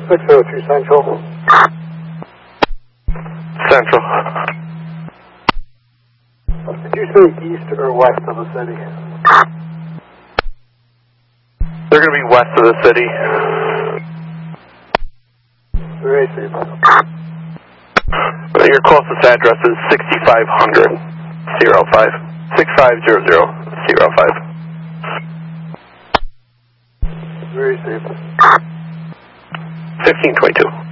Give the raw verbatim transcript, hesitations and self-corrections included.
six oh two Central. Central. Did you say east or west of the city? They're going to be west of the city. Very safe. Your closest address is sixty-five hundred oh five. sixty-five hundred oh five. Very safe. fifteen twenty-two.